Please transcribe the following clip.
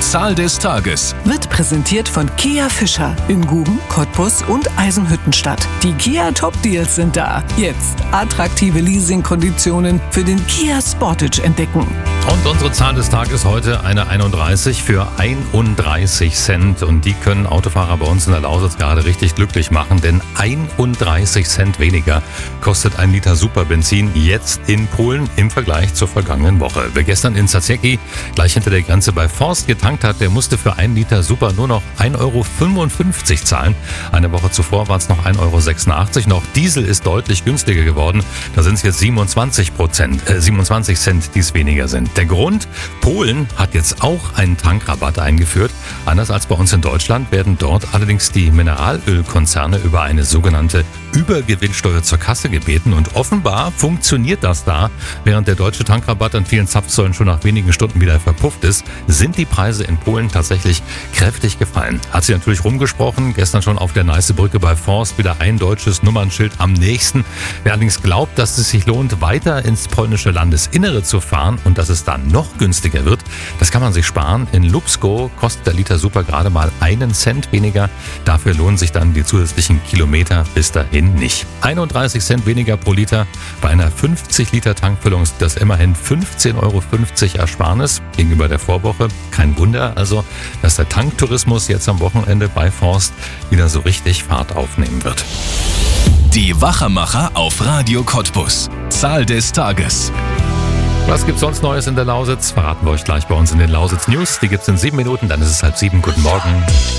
Zahl des Tages wird präsentiert von Kia Fischer in Guben, Cottbus und Eisenhüttenstadt. Die Kia Top Deals sind da. Jetzt attraktive Leasingkonditionen für den Kia Sportage entdecken. Und unsere Zahl des Tages heute eine 31 für 31 Cent. Und die können Autofahrer bei uns in der Lausitz gerade richtig glücklich machen, denn 31 Cent weniger kostet ein Liter Superbenzin jetzt in Polen im Vergleich zur vergangenen Woche. Wer gestern in Zacieki gleich hinter der Grenze bei Forst getankt hat, der musste für 1 Liter Super nur noch 1,55 Euro zahlen. Eine Woche zuvor waren es noch 1,86 Euro. Noch Diesel ist deutlich günstiger geworden. Da sind es jetzt 27 Cent, die es weniger sind. Der Grund? Polen hat jetzt auch einen Tankrabatt eingeführt. Anders als bei uns in Deutschland werden dort allerdings die Mineralölkonzerne über eine sogenannte Übergewinnsteuer zur Kasse gebeten. Und offenbar funktioniert das da. Während der deutsche Tankrabatt an vielen Zapfsäulen schon nach wenigen Stunden wieder verpufft ist, sind die Preise in Polen tatsächlich kräftig gefallen. Hat sich natürlich rumgesprochen. Gestern schon auf der Neiße-Brücke bei Forst wieder ein deutsches Nummernschild am nächsten. Wer allerdings glaubt, dass es sich lohnt, weiter ins polnische Landesinnere zu fahren und dass es dann noch günstiger wird, das kann man sich sparen. In Lubsko kostet der Liter Super gerade mal 1 Cent weniger. Dafür lohnen sich dann die zusätzlichen Kilometer bis dahin nicht. 31 Cent weniger pro Liter. Bei einer 50 Liter Tankfüllung ist das immerhin 15,50 Euro Ersparnis gegenüber der Vorwoche. Kein Wunder also, dass der Tanktourismus jetzt am Wochenende bei Forst wieder so richtig Fahrt aufnehmen wird. Die Wachermacher auf Radio Cottbus. Zahl des Tages. Was gibt's sonst Neues in der Lausitz? Verraten wir euch gleich bei uns in den Lausitz News. Die gibt's in 7 Minuten, dann ist es 6:30. Guten Morgen.